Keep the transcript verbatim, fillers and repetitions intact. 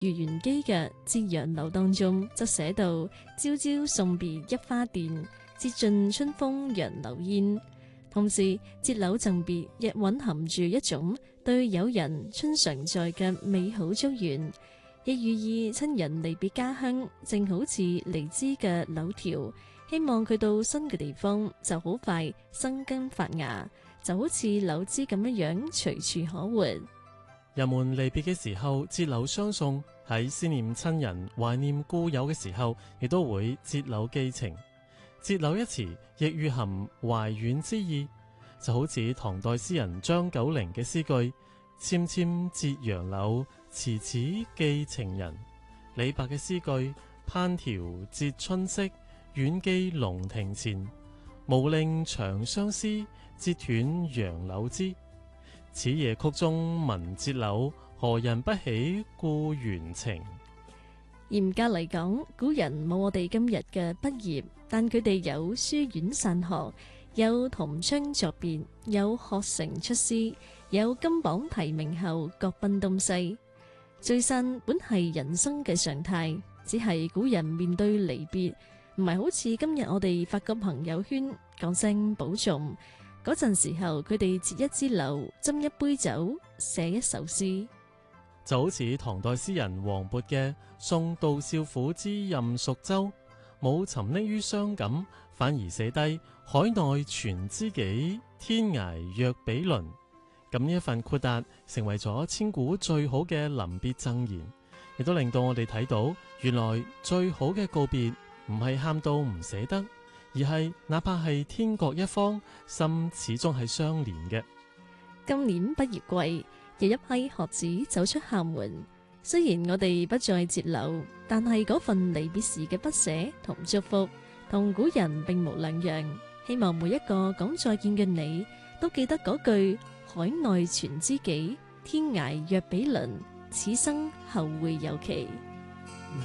余元基嘅《節楊樓》當中則寫到：朝朝送別一花鈿，節盡春風楊柳煙。同時，節柳贈別亦蘊含住一種對友人春常在嘅美好祝願，亦寓意親人離別家鄉，正好似離枝嘅柳條，希望佢到新嘅地方就好快生根發芽，就好似柳枝咁樣樣隨處可活。 人們離別嘅時候，節柳相送；喺思念親人、懷念故友嘅時候，亦都會節柳寄情。節柳一詞亦蘊含懷遠之意，就好似唐代詩人張九齡嘅詩句：纖纖節楊柳，遲遲寄情人。李白嘅詩句：烹調節春色，遠寄龍庭前。無令長相思，折斷楊柳枝。此夜曲中聞節柳，何人不起故園情？ 嚴格嚟講，古人冇我哋今日嘅畢業，但佢哋有書院散學，有同窗作別，有學成出師，有金榜題名後各奔東西。聚散本係人生嘅常態，只係古人面對離別，唔係好似今日我哋發個朋友圈講聲保重。嗰陣時候，佢哋折一支柳，斟一杯酒，寫一首詩， 就好似唐代詩人王勃嘅《送杜少府之任蜀州》，冇沉溺於傷感，反而寫低海內存知己，天涯若比鄰。咁呢一份豁達，成為咗千古最好嘅臨別贈言，亦都令到我哋睇到，原來最好嘅告別唔係喊到唔捨得，而係哪怕係天各一方，心始終係相連嘅。 今年畢業季，有一批學子走出校門。雖然我哋不再節柳，但係嗰份離別時嘅不捨同祝福，同古人並無兩樣。希望每一個講再見嘅你，都記得嗰句海內存知己，天涯若比鄰，此生後會有期。